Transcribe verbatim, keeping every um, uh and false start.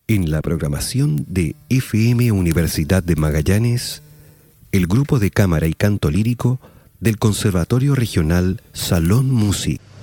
En la programación de F M Universidad de Magallanes, el grupo de cámara y canto lírico del Conservatorio Regional Salón Music.